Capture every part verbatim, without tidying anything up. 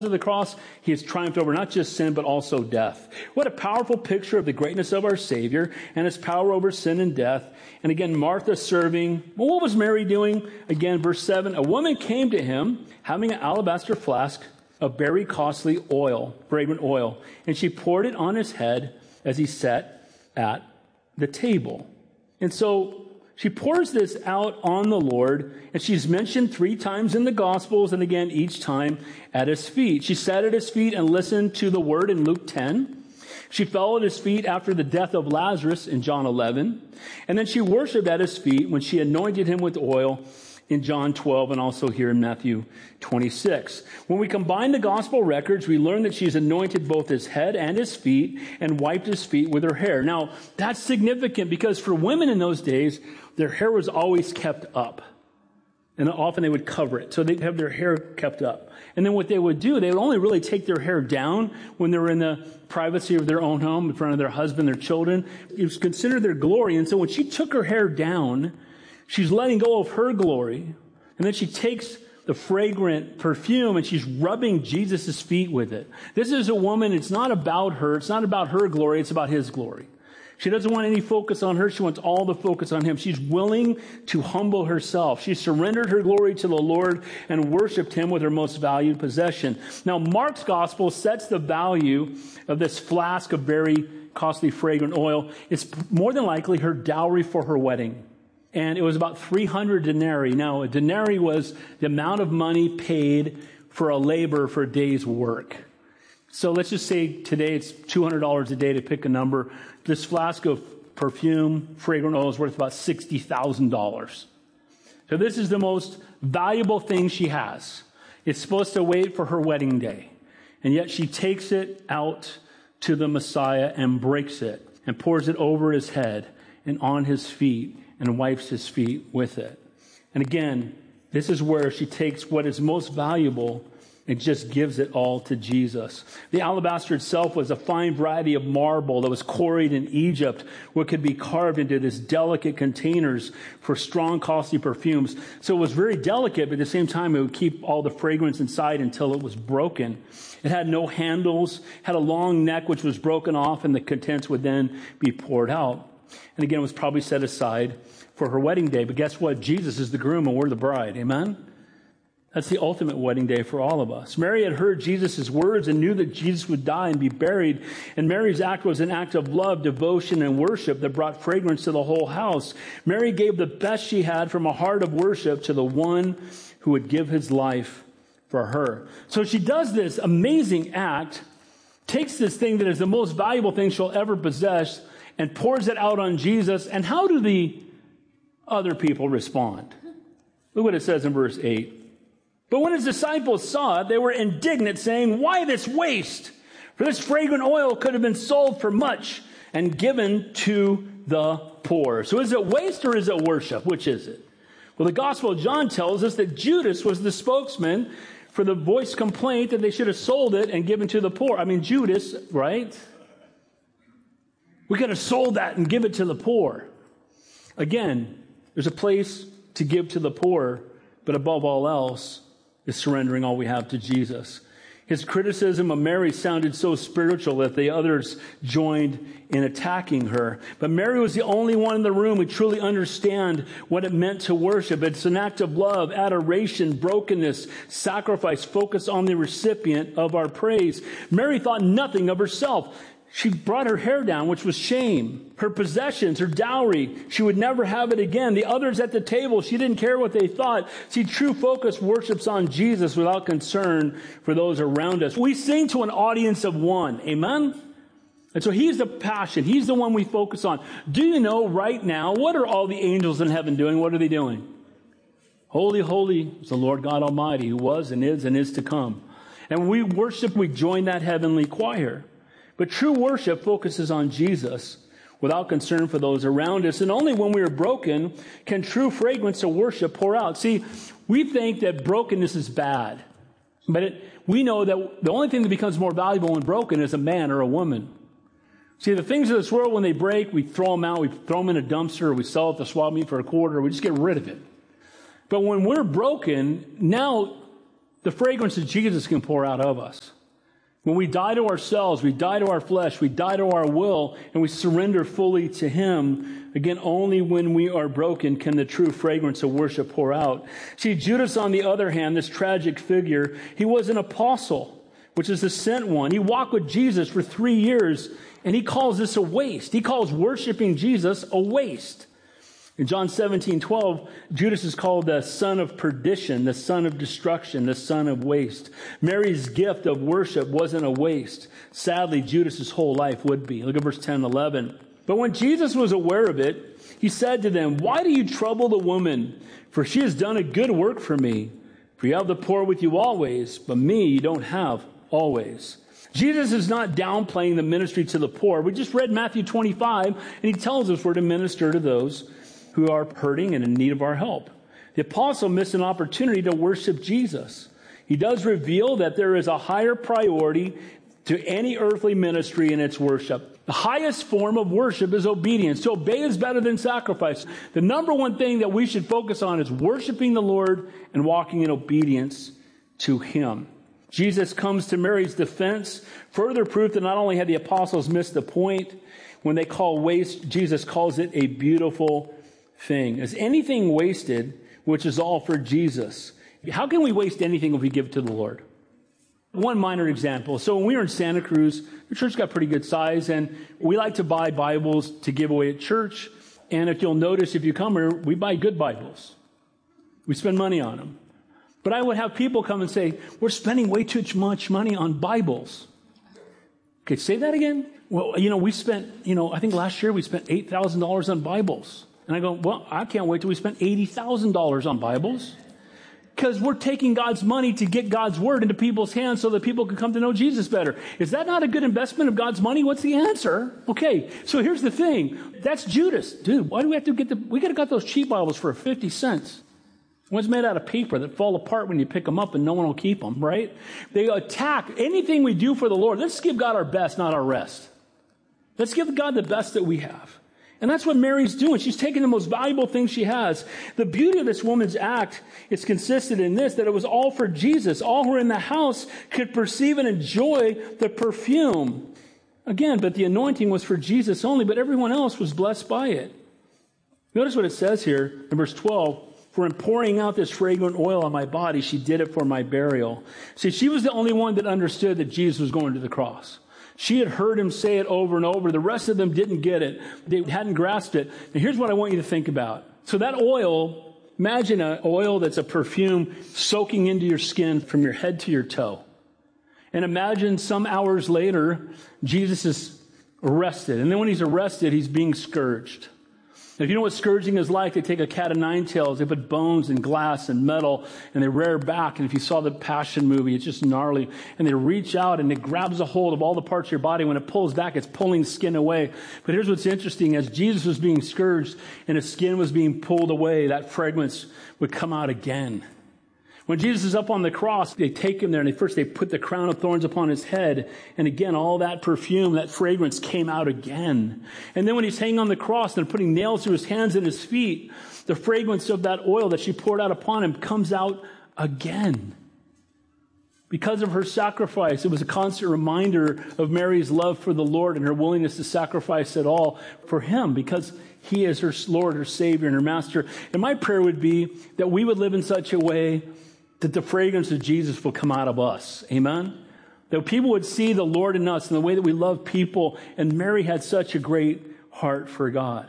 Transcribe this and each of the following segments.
of the cross, he has triumphed over not just sin, but also death. What a powerful picture of the greatness of our Savior and his power over sin and death. And again, Martha serving. Well, what was Mary doing? Again, verse seven, a woman came to him having an alabaster flask of very costly oil, fragrant oil, and she poured it on his head as he sat at the table. And so she pours this out on the Lord, and she's mentioned three times in the Gospels, and again, each time at his feet. She sat at his feet and listened to the word in Luke ten. She fell at his feet after the death of Lazarus in John eleven. And then she worshiped at his feet when she anointed him with oil in John twelve and also here in Matthew twenty-six. When we combine the gospel records, we learn that she's anointed both his head and his feet and wiped his feet with her hair. Now, that's significant because for women in those days, their hair was always kept up. And often they would cover it. So they'd have their hair kept up. And then what they would do, they would only really take their hair down when they were in the privacy of their own home, in front of their husband, their children. It was considered their glory. And so when she took her hair down, she's letting go of her glory. And then she takes the fragrant perfume and she's rubbing Jesus' feet with it. This is a woman, it's not about her. It's not about her glory. It's about his glory. She doesn't want any focus on her. She wants all the focus on him. She's willing to humble herself. She surrendered her glory to the Lord and worshiped him with her most valued possession. Now, Mark's gospel sets the value of this flask of very costly fragrant oil. It's more than likely her dowry for her wedding. And it was about three hundred denarii. Now, a denarii was the amount of money paid for a labor for a day's work. So let's just say today it's two hundred dollars a day to pick a number. This flask of perfume, fragrant oil is worth about sixty thousand dollars. So this is the most valuable thing she has. It's supposed to wait for her wedding day. And yet she takes it out to the Messiah and breaks it and pours it over his head and on his feet and wipes his feet with it. And again, this is where she takes what is most valuable and just gives it all to Jesus. The alabaster itself was a fine variety of marble that was quarried in Egypt, where it could be carved into these delicate containers for strong, costly perfumes. So it was very delicate, but at the same time, it would keep all the fragrance inside until it was broken. It had no handles, had a long neck which was broken off, and the contents would then be poured out. And again, it was probably set aside for her wedding day. But guess what? Jesus is the groom and we're the bride. Amen? That's the ultimate wedding day for all of us. Mary had heard Jesus' words and knew that Jesus would die and be buried. And Mary's act was an act of love, devotion, and worship that brought fragrance to the whole house. Mary gave the best she had from a heart of worship to the one who would give his life for her. So she does this amazing act, takes this thing that is the most valuable thing she'll ever possess, and pours it out on Jesus. And how do the other people respond? Look what it says in verse eight. But when his disciples saw it, they were indignant, saying, "Why this waste? For this fragrant oil could have been sold for much and given to the poor." So is it waste or is it worship? Which is it? Well, the Gospel of John tells us that Judas was the spokesman for the voiced complaint that they should have sold it and given to the poor. I mean, Judas, right? We could have sold that and give it to the poor. Again, there's a place to give to the poor, but above all else is surrendering all we have to Jesus. His criticism of Mary sounded so spiritual that the others joined in attacking her. But Mary was the only one in the room who truly understand what it meant to worship. It's an act of love, adoration, brokenness, sacrifice, focus on the recipient of our praise. Mary thought nothing of herself. She brought her hair down, which was shame. Her possessions, her dowry, she would never have it again. The others at the table, she didn't care what they thought. See, true focus worships on Jesus without concern for those around us. We sing to an audience of one. Amen? And so he's the passion. He's the one we focus on. Do you know right now, what are all the angels in heaven doing? What are they doing? Holy, holy is the Lord God Almighty, who was and is and is to come. And when we worship, we join that heavenly choir. But true worship focuses on Jesus without concern for those around us. And only when we are broken can true fragrance of worship pour out. See, we think that brokenness is bad. But it, we know that the only thing that becomes more valuable when broken is a man or a woman. See, the things of this world, when they break, we throw them out. We throw them in a dumpster, or we sell it to swap meet for a quarter, or we just get rid of it. But when we're broken, now The fragrance of Jesus can pour out of us. When we die to ourselves, we die to our flesh, we die to our will, and we surrender fully to Him. Again, only when we are broken can the true fragrance of worship pour out. See, Judas, on the other hand, this tragic figure, he was an apostle, which is the sent one. He walked with Jesus for three years, and he calls this a waste. He calls worshiping Jesus a waste. In John seventeen twelve, Judas is called the son of perdition, the son of destruction, the son of waste. Mary's gift of worship wasn't a waste. Sadly, Judas's whole life would be. Look at verse ten and eleven. But when Jesus was aware of it, he said to them, "Why do you trouble the woman? For she has done a good work for me. For you have the poor with you always, but me you don't have always." Jesus is not downplaying the ministry to the poor. We just read Matthew twenty-five, and he tells us we're to minister to those who are hurting and in need of our help. The apostle missed an opportunity to worship Jesus. He does reveal that there is a higher priority to any earthly ministry in its worship. The highest form of worship is obedience. To obey is better than sacrifice. The number one thing that we should focus on is worshiping the Lord and walking in obedience to Him. Jesus comes to Mary's defense. Further proof that not only had the apostles missed the point, when they call waste, Jesus calls it a beautiful thing. Is anything wasted, which is all for Jesus? How can we waste anything if we give it to the Lord? One minor example. So when we were in Santa Cruz, the church got pretty good size, and we like to buy Bibles to give away at church. And if you'll notice, if you come here, we buy good Bibles. We spend money on them. But I would have people come and say, "We're spending way too much money on Bibles." Okay, say that again. Well, you know, we spent, you know, I think last year we spent eight thousand dollars on Bibles. And I go, well, I can't wait till we spend eighty thousand dollars on Bibles. Because we're taking God's money to get God's word into people's hands so that people can come to know Jesus better. Is that not a good investment of God's money? What's the answer? Okay, so here's the thing. That's Judas. Dude, why do we have to get the, we could have got those cheap Bibles for fifty cents. One's made out of paper that fall apart when you pick them up and no one will keep them, right? They attack anything we do for the Lord. Let's give God our best, not our rest. Let's give God the best that we have. And that's what Mary's doing. She's taking the most valuable thing she has. The beauty of this woman's act is consistent in this, that it was all for Jesus. All who were in the house could perceive and enjoy the perfume. Again, but the anointing was for Jesus only, but everyone else was blessed by it. Notice what it says here in verse twelve. "For in pouring out this fragrant oil on my body, she did it for my burial." See, she was the only one that understood that Jesus was going to the cross. She had heard him say it over and over. The rest of them didn't get it. They hadn't grasped it. And here's what I want you to think about. So that oil, imagine an oil that's a perfume soaking into your skin from your head to your toe. And imagine some hours later, Jesus is arrested. And then when he's arrested, he's being scourged. If you know what scourging is like, they take a cat of nine tails, they put bones and glass and metal, and they rear back. And if you saw the Passion movie, it's just gnarly. And they reach out and it grabs a hold of all the parts of your body. When it pulls back, it's pulling skin away. But here's what's interesting. As Jesus was being scourged and his skin was being pulled away, that fragrance would come out again. When Jesus is up on the cross, they take him there and they first they put the crown of thorns upon his head. And again, all that perfume, that fragrance came out again. And then when he's hanging on the cross and putting nails through his hands and his feet, the fragrance of that oil that she poured out upon him comes out again. Because of her sacrifice, it was a constant reminder of Mary's love for the Lord and her willingness to sacrifice it all for him, because he is her Lord, her Savior, and her Master. And my prayer would be that we would live in such a way that the fragrance of Jesus will come out of us. Amen? That people would see the Lord in us and the way that we love people. And Mary had such a great heart for God.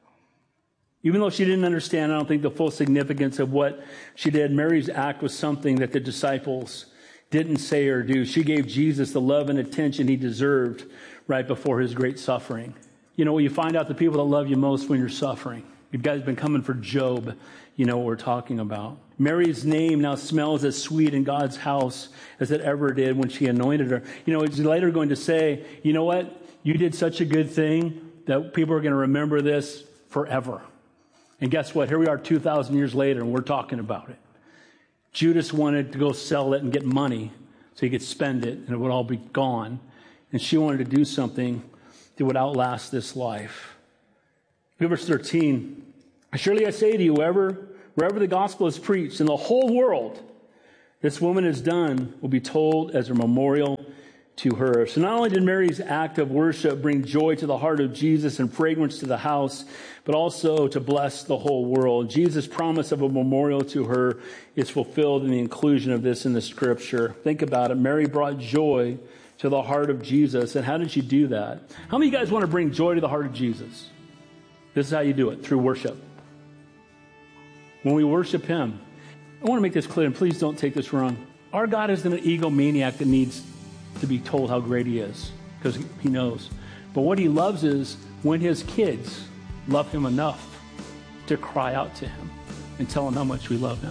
Even though she didn't understand, I don't think, the full significance of what she did, Mary's act was something that the disciples didn't say or do. She gave Jesus the love and attention he deserved right before his great suffering. You know, you find out the people that love you most when you're suffering. You guys have been coming for Job. You know what we're talking about. Mary's name now smells as sweet in God's house as it ever did when she anointed her. You know, he's later going to say, you know what? You did such a good thing that people are going to remember this forever. And guess what? Here we are two thousand years later and we're talking about it. Judas wanted to go sell it and get money so he could spend it and it would all be gone. And she wanted to do something that would outlast this life. Verse thirteen, surely I say to you, wherever, wherever the gospel is preached in the whole world, this woman has done will be told as a memorial to her. So not only did Mary's act of worship bring joy to the heart of Jesus and fragrance to the house, but also to bless the whole world. Jesus' promise of a memorial to her is fulfilled in the inclusion of this in the scripture. Think about it. Mary brought joy to the heart of Jesus. And how did she do that? How many of you guys want to bring joy to the heart of Jesus? This is how you do it, through worship. When we worship him, I want to make this clear, and please don't take this wrong. Our God isn't an egomaniac that needs to be told how great he is, because he knows. But what he loves is when his kids love him enough to cry out to him and tell him how much we love him.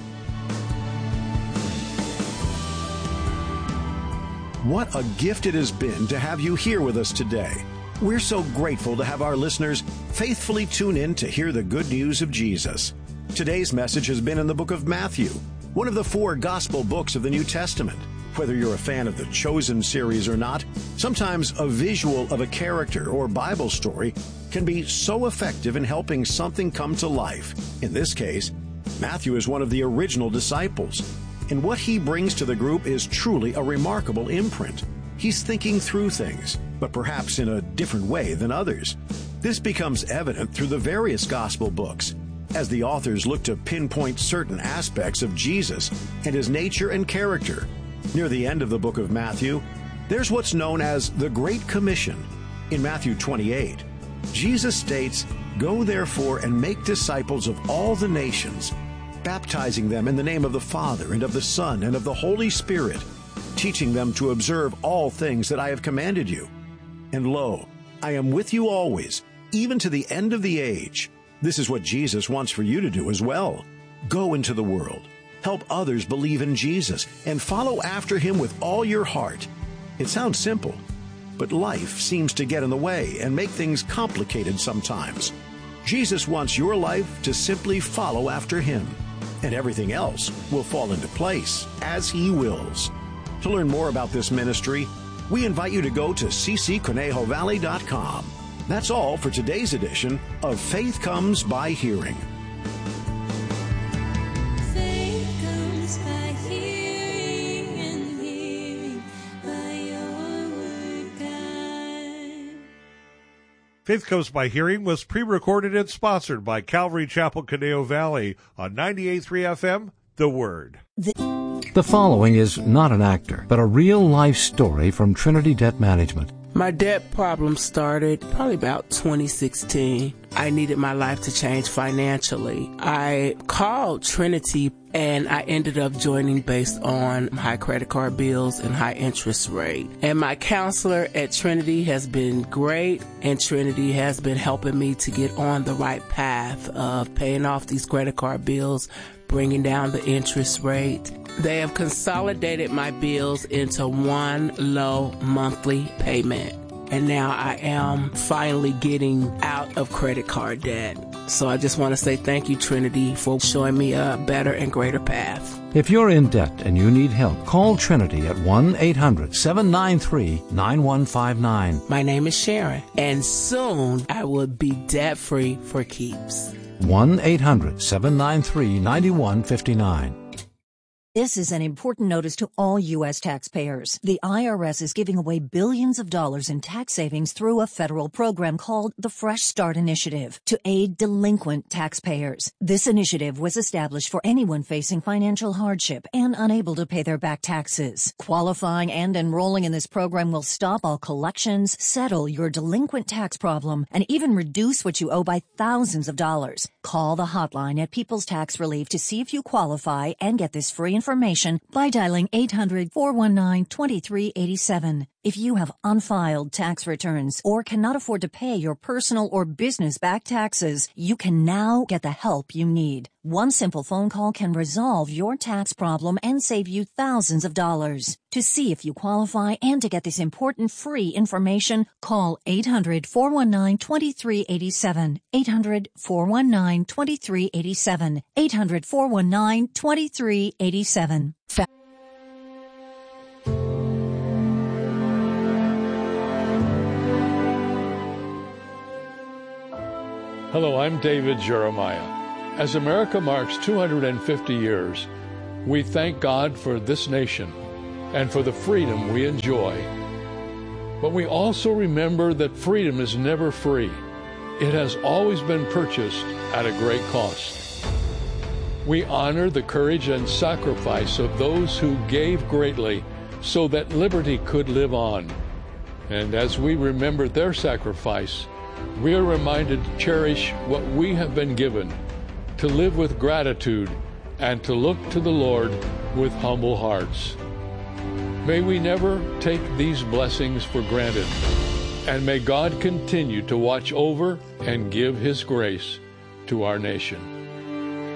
What a gift it has been to have you here with us today. We're so grateful to have our listeners faithfully tune in to hear the good news of Jesus. Today's message has been in the book of Matthew, one of the four gospel books of the New Testament. Whether you're a fan of the Chosen series or not, sometimes a visual of a character or Bible story can be so effective in helping something come to life. In this case, Matthew is one of the original disciples, and what he brings to the group is truly a remarkable imprint. He's thinking through things, but perhaps in a different way than others. This becomes evident through the various gospel books, as the authors look to pinpoint certain aspects of Jesus and his nature and character. Near the end of the book of Matthew, there's what's known as the Great Commission. In Matthew twenty-eight, Jesus states, "Go therefore and make disciples of all the nations, baptizing them in the name of the Father and of the Son and of the Holy Spirit, teaching them to observe all things that I have commanded you. And lo, I am with you always, even to the end of the age." This is what Jesus wants for you to do as well. Go into the world. Help others believe in Jesus and follow after him with all your heart. It sounds simple, but life seems to get in the way and make things complicated sometimes. Jesus wants your life to simply follow after him, and everything else will fall into place as he wills. To learn more about this ministry, we invite you to go to c c conejo valley dot com. That's all for today's edition of Faith Comes by Hearing. Faith Comes by Hearing was pre-recorded and sponsored by Calvary Chapel, Conejo Valley on ninety-eight point three F M, The Word. The following is not an actor, but a real-life story from Trinity Debt Management. My debt problem started probably about twenty sixteen. I needed my life to change financially. I called Trinity and I ended up joining based on high credit card bills and high interest rate. And my counselor at Trinity has been great, and Trinity has been helping me to get on the right path of paying off these credit card bills, bringing down the interest rate. They have consolidated my bills into one low monthly payment. And now I am finally getting out of credit card debt. So I just want to say thank you, Trinity, for showing me a better and greater path. If you're in debt and you need help, call Trinity at one eight hundred seven nine three nine one five nine. My name is Sharon, and soon I will be debt-free for keeps. one eight hundred seven nine three nine one five nine. This is an important notice to all U S taxpayers. The I R S is giving away billions of dollars in tax savings through a federal program called the Fresh Start Initiative to aid delinquent taxpayers. This initiative was established for anyone facing financial hardship and unable to pay their back taxes. Qualifying and enrolling in this program will stop all collections, settle your delinquent tax problem, and even reduce what you owe by thousands of dollars. Call the hotline at People's Tax Relief to see if you qualify and get this free information by dialing eight hundred four one nine two three eight seven. If you have unfiled tax returns or cannot afford to pay your personal or business back taxes, you can now get the help you need. One simple phone call can resolve your tax problem and save you thousands of dollars. To see if you qualify and to get this important free information, call eight hundred four one nine two three eight seven, eight hundred four one nine two three eight seven, eight hundred four one nine two three eight seven. Hello, I'm David Jeremiah. As America marks two hundred fifty years, We thank God for this nation and for the freedom we enjoy. But we also remember that freedom is never free. It has always been purchased at a great cost. We honor the courage and sacrifice of those who gave greatly so that liberty could live on. And as we remember their sacrifice, we are reminded to cherish what we have been given, to live with gratitude, and to look to the Lord with humble hearts. May we never take these blessings for granted, and may God continue to watch over and give His grace to our nation.